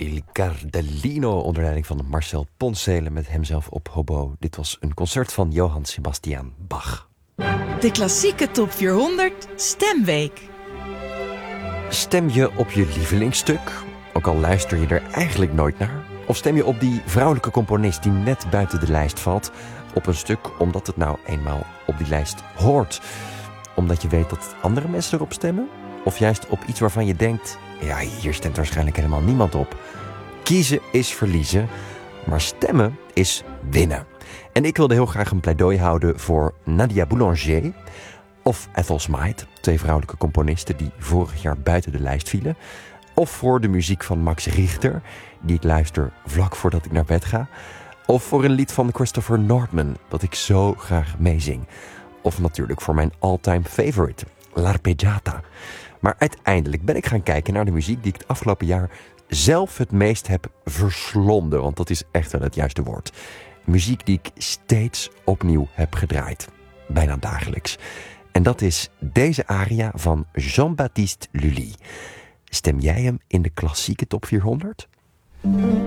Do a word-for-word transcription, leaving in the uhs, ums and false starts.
Il Cardellino onder leiding van Marcel Poncelet met hemzelf op hobo. Dit was een concert van Johann Sebastian Bach. De klassieke top vierhonderd Stemweek. Stem je op je lievelingsstuk, ook al luister je er eigenlijk nooit naar? Of stem je op die vrouwelijke componist die net buiten de lijst valt, op een stuk omdat het nou eenmaal op die lijst hoort? Omdat je weet dat andere mensen erop stemmen? Of juist op iets waarvan je denkt, ja, hier stemt waarschijnlijk helemaal niemand op. Kiezen is verliezen, maar stemmen is winnen. En ik wilde heel graag een pleidooi houden voor Nadia Boulanger of Ethel Smythe, twee vrouwelijke componisten die vorig jaar buiten de lijst vielen. Of voor de muziek van Max Richter, die ik luister vlak voordat ik naar bed ga. Of voor een lied van Christopher Nordman, dat ik zo graag meezing. Of natuurlijk voor mijn all-time favorite, L'Arpeggiata. Maar uiteindelijk ben ik gaan kijken naar de muziek die ik het afgelopen jaar zelf het meest heb verslonden. Want dat is echt wel het juiste woord. Muziek die ik steeds opnieuw heb gedraaid. Bijna dagelijks. En dat is deze aria van Jean-Baptiste Lully. Stem jij hem in de klassieke top vierhonderd?